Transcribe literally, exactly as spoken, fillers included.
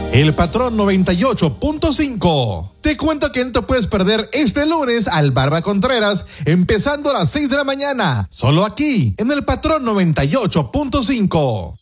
El Patrón noventa y ocho punto cinco. Te cuento que no te puedes perder este lunes al Barba Contreras, empezando a las seis de la mañana, solo aquí, en el Patrón noventa y ocho punto cinco.